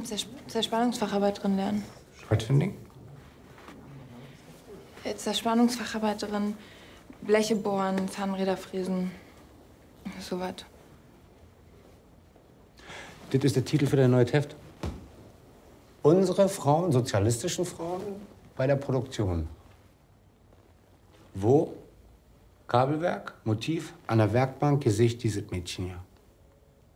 Zerspannungsfacharbeiterin lernen. Was für ein Ding? Zerspannungsfacharbeiterin, Bleche bohren, Zahnräder fräsen, sowas. Das ist der Titel für dein neues Heft. Unsere Frauen, sozialistischen Frauen, bei der Produktion. Wo? Kabelwerk, Motiv, an der Werkbank, Gesicht dieses Mädchen hier.